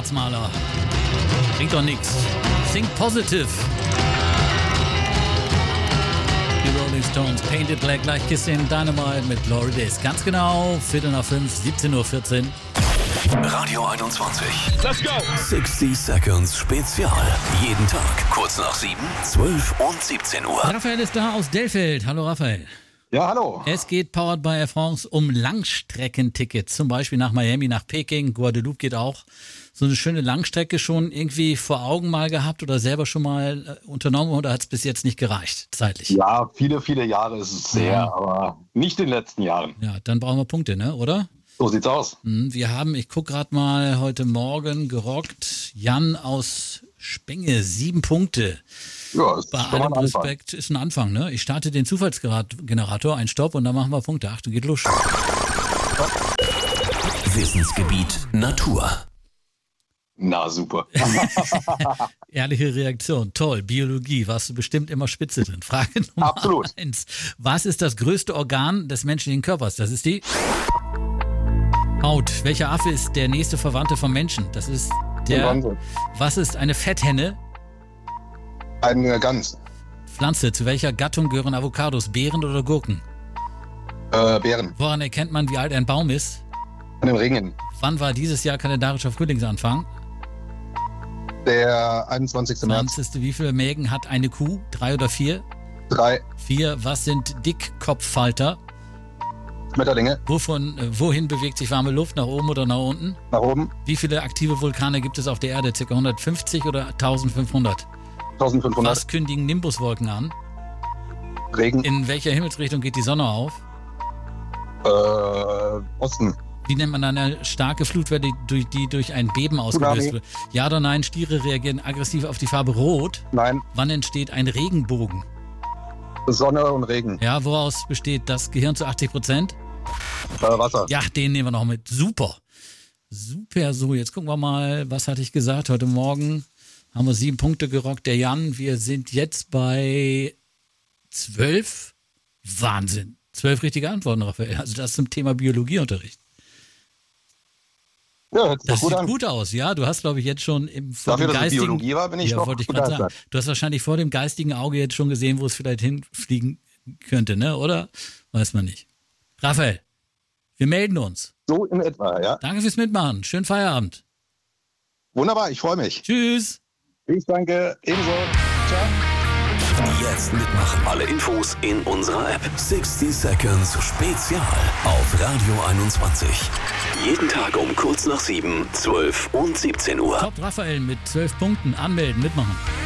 Schwarzmaler. Bringt doch nichts. Think positive. Die Rolling Stones, Painted Black, gleich Kissing Dynamite mit Glory Days. Ganz genau, 4:45, 17:14 Uhr. Radio 21. Let's go! 60 Seconds Spezial. Jeden Tag, kurz nach 7, 12 und 17 Uhr. Raphael ist da aus Delfeld. Hallo Raphael. Ja, hallo. Es geht powered by Air France um Langstreckentickets. Zum Beispiel nach Miami, nach Peking, Guadeloupe geht auch. So eine schöne Langstrecke schon irgendwie vor Augen mal gehabt oder selber schon mal unternommen oder hat es bis jetzt nicht gereicht, zeitlich? Ja, viele Jahre ist es sehr, aber nicht in den letzten Jahren. Ja, dann brauchen wir Punkte, ne, oder? So sieht's aus. Wir haben, ich gucke gerade mal, heute Morgen gerockt. Jan aus Spenge, 7 Punkte. Ja, ist Bei schon mal allem ein Anfang. Respekt ist ein Anfang, ne? Ich starte den Zufallsgenerator, ein Stopp und dann machen wir Punkte. Achtung, geht los. Wissensgebiet Natur. Na, super. Ehrliche Reaktion, toll. Biologie, warst du bestimmt immer spitze drin. Frage Nummer Absolut. 1. Was ist das größte Organ des menschlichen Körpers? Das ist die Haut. Welcher Affe ist der nächste Verwandte vom Menschen? Das ist der... Wahnsinn. Was ist eine Fetthenne? Eine Gans. Pflanze. Zu welcher Gattung gehören Avocados? Beeren oder Gurken? Bären. Woran erkennt man, wie alt ein Baum ist? An den Ringen. Wann war dieses Jahr kalendarischer Frühlingsanfang? Der 21. März. 20. Wie viele Mägen hat eine Kuh? 3 oder 4? 3 4. Was sind Dickkopffalter? Schmetterlinge. Wohin bewegt sich warme Luft? Nach oben oder nach unten? Nach oben. Wie viele aktive Vulkane gibt es auf der Erde? Circa 150 oder 1500? 1500. Was kündigen Nimbuswolken an? Regen. In welcher Himmelsrichtung geht die Sonne auf? Osten. Wie nennt man eine starke Flutwelle, die durch ein Beben ausgelöst Tsunami. wird? Ja oder nein, Stiere reagieren aggressiv auf die Farbe Rot. Nein. Wann entsteht ein Regenbogen? Sonne und Regen. Ja, woraus besteht das Gehirn zu 80%? Wasser. Ja, den nehmen wir noch mit. Super. Super, so, jetzt gucken wir mal, was hatte ich gesagt? Heute Morgen haben wir 7 Punkte gerockt. Der Jan, wir sind jetzt bei 12. Wahnsinn. 12 richtige Antworten, Raphael. Also das zum Thema Biologieunterricht. Ja, hört sich Das doch gut sieht an. gut aus, ja. Du hast, glaube ich, jetzt schon vor Dafür, dem dass es geistigen... Biologie war, bin ich ja, doch wollte ich gerade sagen. begeistert. Du hast wahrscheinlich vor dem geistigen Auge jetzt schon gesehen, wo es vielleicht hinfliegen könnte, ne? Oder? Weiß man nicht. Raphael, wir melden uns. So in etwa, ja. Danke fürs Mitmachen. Schönen Feierabend. Wunderbar, ich freue mich. Tschüss. Ich danke. Ebenso. Ciao. Jetzt mitmachen. Alle Infos in unserer App. 60 Seconds Spezial auf Radio 21. Jeden Tag um kurz nach 7, 12 und 17 Uhr. Top Raphael mit 12 Punkten. Anmelden, mitmachen.